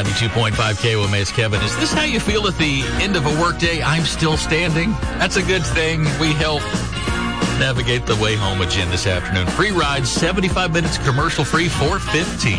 92.5 KOMA's Kevin. Is this how you feel at the end of a workday? I'm still standing. That's a good thing. We help navigate the way home again this afternoon. Free rides, 75 minutes commercial free, $4.15.